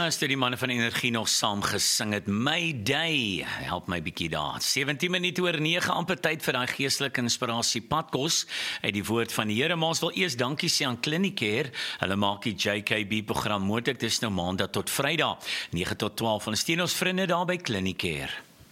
As toe die manne van Energie nog saam gesing het, My Day, help my bietjie daar. 17 minute oor 9, amper tyd vir daai geestelike inspirasie padkos uit die woord van die Here. Maar ons wil eers dankie sê aan Clinicare. Hulle maak die JKB program moontlik. Dis nou maandag tot Vrydag, 9 tot 12. Ons steun ons vriende daar by Clinicare.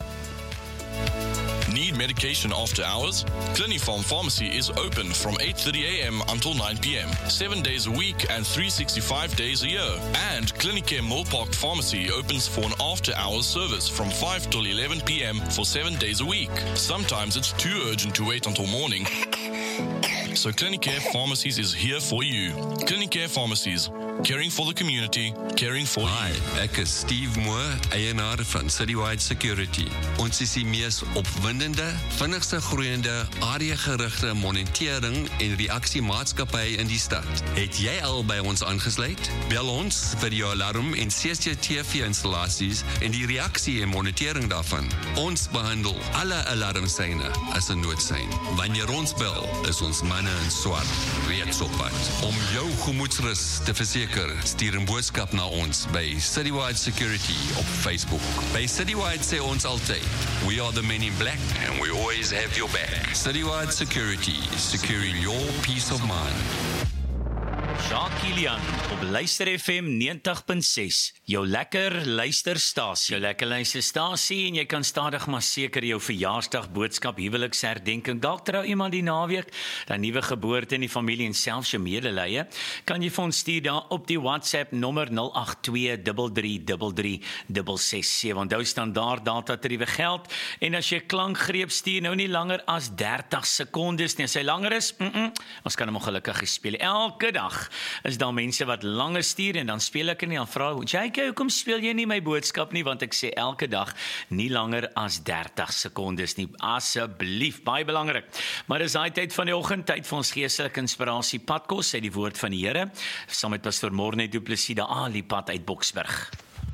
Need medication after hours? Clinifarm Pharmacy is open from 8:30 a.m. until 9 p.m. 7 days a week and 365 days a year. And Clinicare Millpark Pharmacy opens for an after-hours service from 5 till 11 p.m. for 7 days a week. Sometimes it's too urgent to wait until morning. So Clinicare Pharmacies is here for you. Clinicare Pharmacies, caring for the community, caring for Hi, you. ek is Steve Moore, eienaar van Citywide Security. Ons is die mees opwindende, vinnigste groeiende, area-gerigte monitering en reaksiemaatskappy in die stad. Het jy al by ons aangesluit? Bel ons vir jou alarm en CCTV-installasies en die reaksie en monitering daarvan. Ons behandel alle alarmsyne as 'n noodsein. Wanneer ons bel, is ons manne in swart reeds op pad. Om jou gemoedsrus te verseker, stuur 'n boodskap na ons by Citywide Security op Facebook. By Citywide sê ons altyd, we are the men in black and we always have your back. Citywide Security, securing your peace of mind. Jacques Kilian op Luister FM 90.6, jou lekker luisterstasie. Jou lekker luisterstasie en jy kan stadig maar seker jou verjaarsdag, boodskap, huweliksherdenking, dalk trou iemand die naweek, dan nuwe geboorte in die familie en selfs jou medelee, kan jy vir ons stuur daar op die WhatsApp nommer 082333367. Onthou standaard data tariewe geld en as jy klankgreep stuur nou nie langer as 30 sekondes nie. As hy langer is, ons kan hom ongelukkig speel elke dag. Is daar mense wat langer stuur en dan speel ek en dan vra, JK, hoekom speel jy nie my boodskap nie? Want ek sê elke dag nie langer as 30 sekondes nie. Asseblief, baie belangrik. Maar dis daai tyd van die oggend, tyd vir ons geestelike inspirasie padkos uit die woord van die Here, saam met Pastor Morne Du Plessis, daar aan die pad uit Boksburg.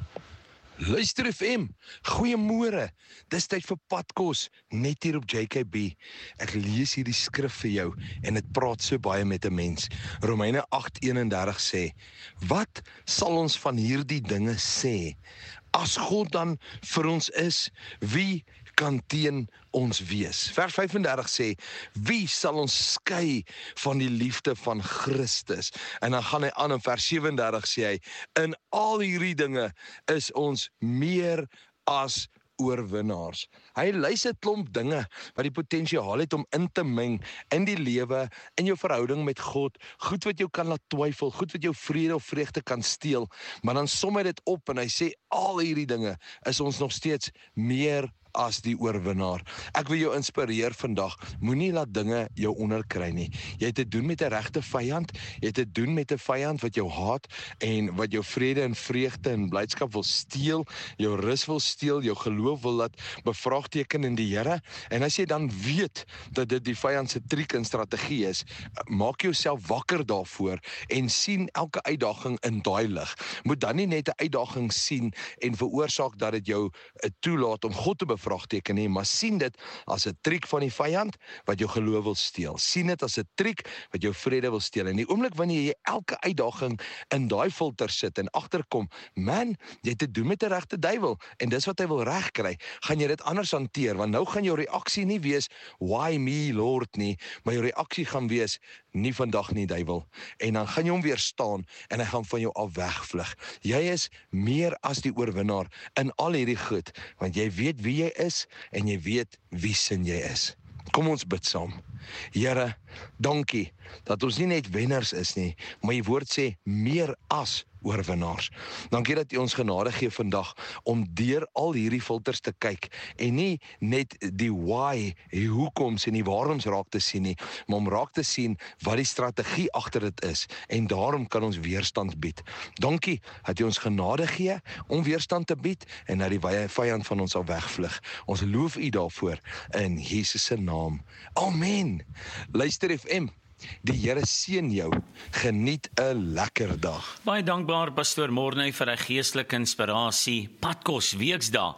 Luister FM, goeiemôre. Dis tyd vir padkos, net hier op JKB. Ek lees hierdie skrif vir jou en dit praat so baie met 'n mens. Romeine 8:31 sê, wat sal ons van hierdie dinge sê? As God dan vir ons is, wie kan teen ons wees? Vers 35 sê, wie sal ons skei van die liefde van Christus? En dan gaan hy aan in vers 37 sê hy, in al hierdie dinge is ons meer as oorwinnaars. Hy lys 'n klomp dinge wat die potensiaal het om in te meng in die lewe, in jou verhouding met God, goed wat jou kan laat twyfel, goed wat jou vrede of vreugde kan steel, maar dan som hy dit op en hy sê, al hierdie dinge is ons nog steeds meer as die oorwinnaar. Ek wil jou inspireer vandag, moenie laat dinge jou onderkry nie. Jy het te doen met 'n regte vyand, jy het te doen met 'n vyand wat jou haat en wat jou vrede en vreugde en blydskap wil steel, jou rus wil steel, jou geloof wil laat bevraagteken in die Here. En as jy dan weet dat dit die vyand se triek en strategie is, maak jouself wakker daarvoor en sien elke uitdaging in daai lig. Moet dan nie net 'n uitdaging sien en veroorsaak dat dit jou toelaat om God te bevraagteken nie, maar sien dit as 'n triek van die vyand wat jou geloof wil steel. Sien dit as 'n triek wat jou vrede wil steel. En die oomblik wanneer jy elke uitdaging in daai filter sit en agterkom, man, jy het te doen met 'n regte duiwel en dis wat hy wil regkry, gaan jy dit anders hanteer, want nou gaan jou reaksie nie wees, why me Lord nie, maar jou reaksie gaan wees, nie vandag nie duiwel. En dan gaan jy hom weerstaan en hy gaan van jou af wegvlug. Jy is meer as die oorwinnaar in al hierdie goed, want jy weet wie jy is en jy weet wie sin jy is. Kom ons bid saam. Here, dankie dat ons nie net wenners is nie, maar die woord sê meer as oorwinnaars. Dankie dat U ons genade gee vandag om deur al hierdie filters te kyk en nie net die why, die hoekoms en die waaroms raak te sien nie, maar om raak te sien wat die strategie agter dit is en daarom kan ons weerstand bied. Dankie dat U ons genade gee om weerstand te bied en dat die vyand van ons sal wegvlug. Ons loof U daarvoor in Jesus se naam. Amen. Luister FM. Die Here seën jou. Geniet 'n lekker dag. Baie dankbaar Pastor Morne vir hy geestelike inspirasie. Padkos weksdae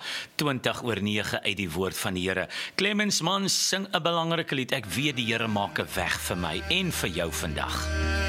20:09 uit die woord van die Here. Clemens Mann sing 'n belangrike lied. Ek weet die Here maak 'n weg vir my en vir jou vandag.